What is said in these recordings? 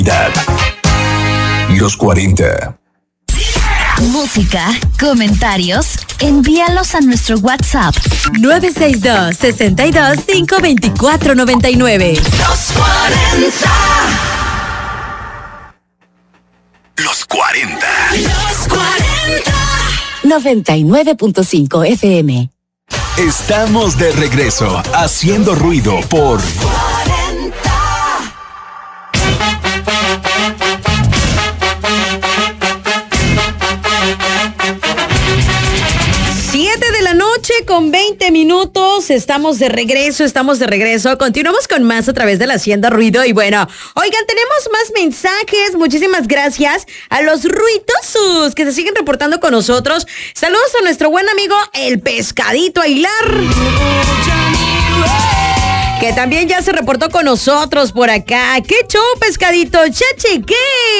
Los 40. Música, comentarios, envíalos a nuestro WhatsApp 962-62-524-99. Los 40. Los 40. Los 40. 99.5 FM. Estamos de regreso, haciendo ruido por 7:20 p.m. Estamos de regreso. Continuamos con más a través de la Hacienda Ruido. Y bueno, oigan, tenemos más mensajes. Muchísimas gracias a los ruidosos que se siguen reportando con nosotros. Saludos a nuestro buen amigo el Pescadito Aguilar, que también ya se reportó con nosotros por acá. ¡Qué show, Pescadito! ¡Chachiqué!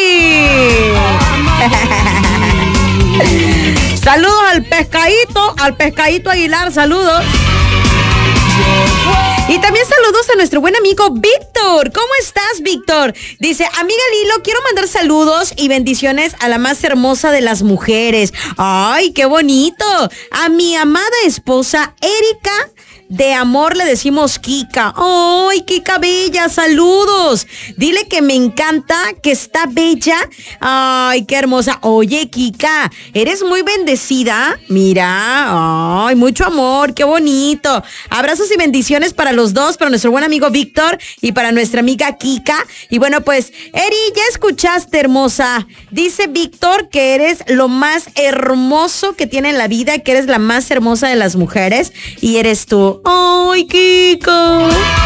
Saludos al pescadito Aguilar, saludos. Y también saludos a nuestro buen amigo Víctor. ¿Cómo estás, Víctor? Dice, amiga Lilo, quiero mandar saludos y bendiciones a la más hermosa de las mujeres. ¡Ay, qué bonito! A mi amada esposa Erika. De amor le decimos Kika. ¡Ay, Kika bella! ¡Saludos! Dile que me encanta, que está bella. ¡Ay, qué hermosa! Oye, Kika, eres muy bendecida. Mira, ¡ay, mucho amor! ¡Qué bonito! Abrazos y bendiciones para los dos, para nuestro buen amigo Víctor y para nuestra amiga Kika. Y bueno, pues, Eri, ya escuchaste, hermosa. Dice Víctor que eres lo más hermoso que tiene en la vida, que eres la más hermosa de las mujeres y eres tú. ¡Ay, Kiko!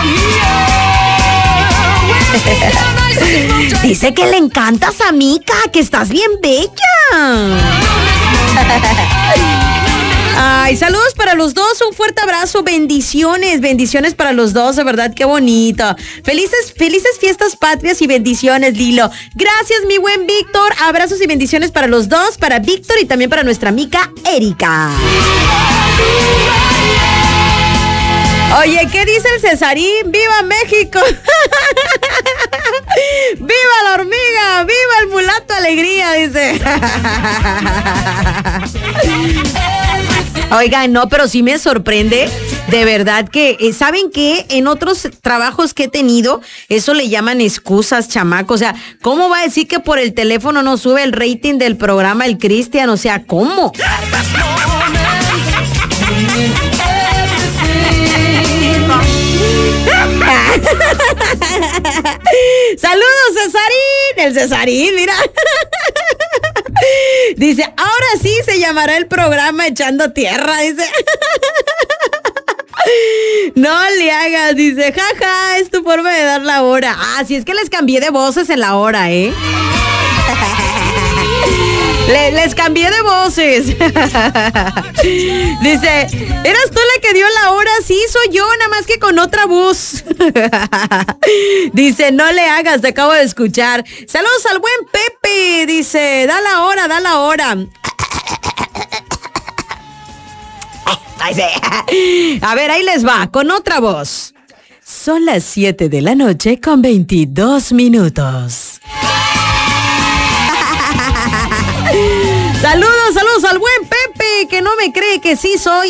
Dice que le encantas a Mika, que estás bien bella. Ay, saludos para los dos, un fuerte abrazo, bendiciones para los dos, de verdad, qué bonito. Felices fiestas patrias y bendiciones, Lilo. Gracias, mi buen Víctor, abrazos y bendiciones para los dos, para Víctor y también para nuestra amiga Erika. Oye, ¿qué dice el Cesarín? ¡Viva México! ¡Viva la hormiga! ¡Viva el mulato alegría! Dice. Oigan, no, pero sí me sorprende, de verdad que, ¿saben qué? En otros trabajos que he tenido, eso le llaman excusas, chamaco. O sea, ¿cómo va a decir que por el teléfono no sube el rating del programa el Cristian? O sea, ¿cómo? Saludos, Cesarín. El Cesarín, mira. Dice, ahora sí se llamará el programa Echando Tierra, dice. No le hagas, dice, jaja, es tu forma de dar la hora. Ah, sí, es que les cambié de voces en la hora, ¿eh? Les cambié de voces. Dice, ¿eras tú la que dio la hora? Sí, soy yo, nada más que con otra voz. Dice, no le hagas, te acabo de escuchar. Saludos al buen Pepe. Dice, da la hora, da la hora. A ver, ahí les va, con otra voz. Son las 7 de la noche con 22 minutos. Saludos al buen Pepe, que no me cree que sí soy.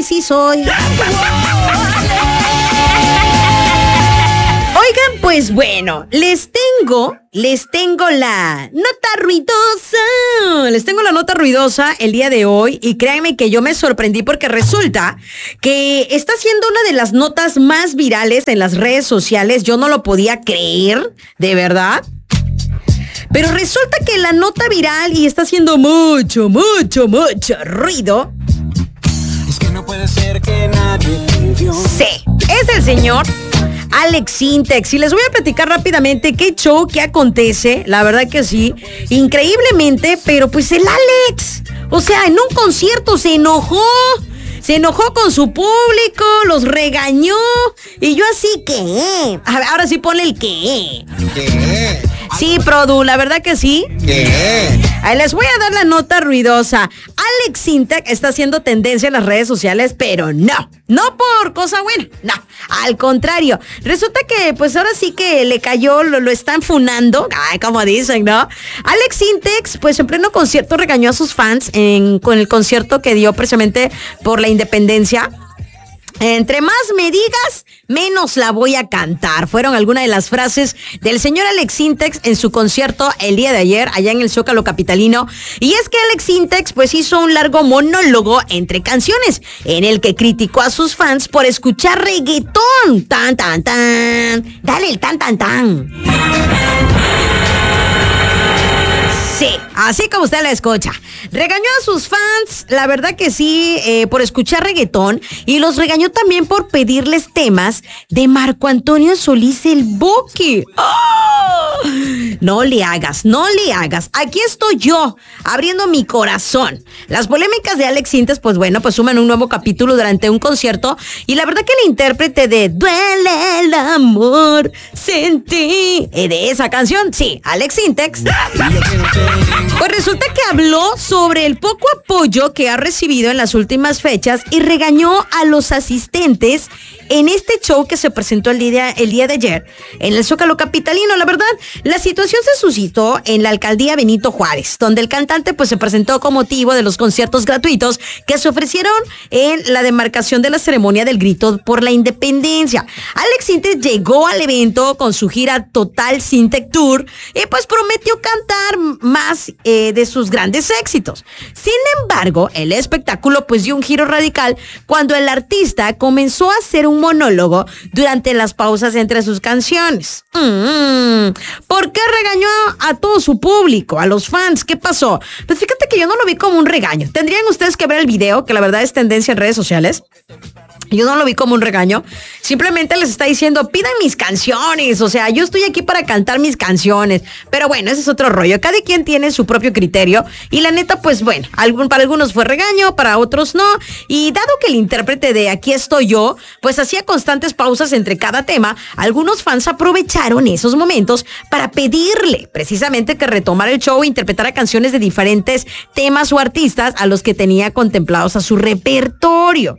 Oigan, pues bueno, les tengo la nota ruidosa. Les tengo la nota ruidosa el día de hoy y créanme que yo me sorprendí porque resulta que está siendo una de las notas más virales en las redes sociales. Yo no lo podía creer, de verdad. Pero resulta que la nota viral y está haciendo mucho ruido. Es que no puede ser que nadie te vio. Sí, es el señor Alex Sintek. Y les voy a platicar rápidamente qué show, qué acontece. La verdad que sí, increíblemente, pero pues el Alex, o sea, en un concierto se enojó con su público, los regañó y yo así que, ahora sí ponle el que. Sí, Produ, la verdad que sí. Ahí les voy a dar la nota ruidosa. Alex Sintek está haciendo tendencia en las redes sociales, pero no por cosa buena, no, al contrario. Resulta que pues ahora sí que le cayó, lo están funando, como dicen, ¿no? Alex Sintek pues en pleno concierto regañó a sus fans con el concierto que dio precisamente por la independencia. Entre más me digas, menos la voy a cantar. Fueron algunas de las frases del señor Alex Sintek en su concierto el día de ayer allá en el Zócalo capitalino. Y es que Alex Sintek pues hizo un largo monólogo entre canciones en el que criticó a sus fans por escuchar reggaetón. Tan, tan, tan. Dale el tan, tan, tan. Sí, así como usted la escucha. Regañó a sus fans, la verdad que sí, por escuchar reggaetón, y los regañó también por pedirles temas de Marco Antonio Solís el Buki. ¡Oh! No le hagas. Aquí estoy yo, abriendo mi corazón. Las polémicas de Alex Sintek, pues bueno, pues suman un nuevo capítulo durante un concierto, y la verdad que el intérprete de Duele el amor sin ti, de esa canción, sí, Alex Sintek, pues resulta que habló sobre el poco apoyo que ha recibido en las últimas fechas y regañó a los asistentes en este show que se presentó el día de ayer en el Zócalo capitalino. La verdad, la situación se suscitó en la alcaldía Benito Juárez, donde el cantante pues se presentó con motivo de los conciertos gratuitos que se ofrecieron en la demarcación de la ceremonia del grito por la independencia. Alex Sintek llegó al evento con su gira Total Sintek Tour y pues prometió cantar más de sus grandes éxitos. Sin embargo, el espectáculo pues dio un giro radical cuando el artista comenzó a hacer un monólogo durante las pausas entre sus canciones. ¿Por qué regañó a todo su público, a los fans? ¿Qué pasó? Pues fíjate que yo no lo vi como un regaño. Tendrían ustedes que ver el video, que la verdad es tendencia en redes sociales. Yo no lo vi como un regaño. Simplemente les está diciendo, pidan mis canciones. O sea, yo estoy aquí para cantar mis canciones. Pero bueno, ese es otro rollo. Cada quien tiene su propio criterio. Y la neta, pues bueno, para algunos fue regaño, para otros no. Y dado que el intérprete de Aquí estoy yo, pues hacía constantes pausas entre cada tema, algunos fans aprovecharon esos momentos para pedirle precisamente que retomara el show e interpretara canciones de diferentes temas o artistas a los que tenía contemplados a su repertorio.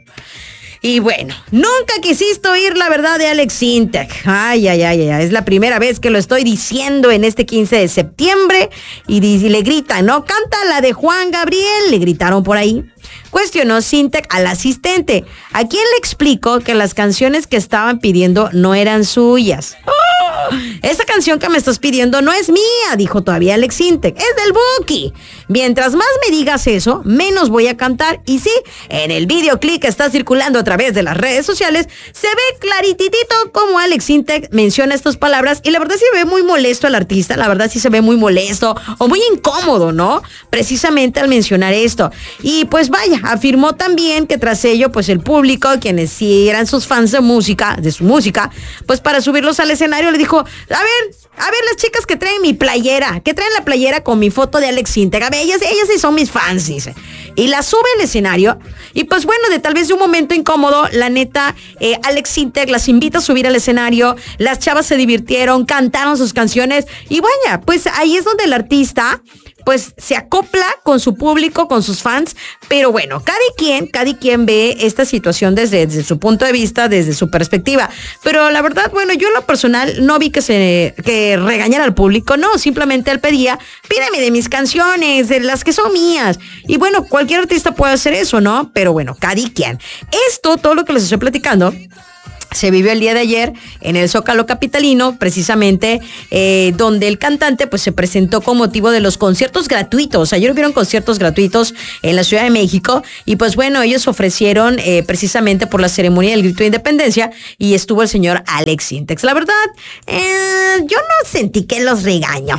Y bueno, nunca quisiste oír la verdad de Alex Sintek. Ay, es la primera vez que lo estoy diciendo en este 15 de septiembre. Y le gritan, ¿no? Canta la de Juan Gabriel, le gritaron por ahí. Cuestionó Sintek al asistente, a quien le explicó que las canciones que estaban pidiendo no eran suyas. Esa canción que me estás pidiendo no es mía, dijo todavía Alex Sintek, es del Buki. Mientras más me digas eso, menos voy a cantar. Y sí, en el videoclip que está circulando a través de las redes sociales, se ve clarititito como Alex Sintek menciona estas palabras. Y la verdad sí se ve muy molesto el artista, la verdad sí se ve muy molesto o muy incómodo, ¿no? Precisamente al mencionar esto. Y pues vaya, afirmó también que tras ello, pues el público, quienes sí eran sus fans de su música, pues para subirlos al escenario le dijo, a ver las chicas que traen mi playera, que traen la playera con mi foto de Alex Sintek, a ver, ellas sí son mis fans, dice. Y la sube al escenario y pues bueno, tal vez de un momento incómodo, la neta, Alex Sintek las invita a subir al escenario, las chavas se divirtieron, cantaron sus canciones y vaya, pues ahí es donde el artista pues se acopla con su público, con sus fans, pero bueno, cada quien ve esta situación desde su punto de vista, desde su perspectiva, pero la verdad, bueno, yo en lo personal no vi que regañara al público, no, simplemente él pedía, pídeme de mis canciones, de las que son mías, y bueno, cualquier artista puede hacer eso, ¿no? Pero bueno, cada quien. Todo lo que les estoy platicando, se vivió el día de ayer en el Zócalo capitalino, precisamente donde el cantante pues se presentó con motivo de los conciertos gratuitos. Ayer hubieron conciertos gratuitos en la Ciudad de México y pues bueno, ellos ofrecieron precisamente por la ceremonia del grito de independencia y estuvo el señor Alex Sintek. La verdad, yo no sentí que los regañó.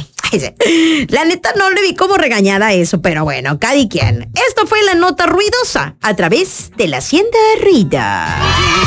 La neta no le vi como regañada eso, pero bueno, cada quien. Esto fue la nota ruidosa a través de la Hacienda Rita.